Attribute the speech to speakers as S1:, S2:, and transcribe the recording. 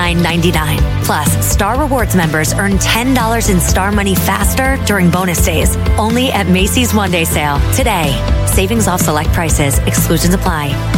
S1: $49.99. Plus, Star Rewards members earn $10 in Star Money faster during bonus days. Only at Macy's One Day Sale today. Savings off select prices. Exclusions apply.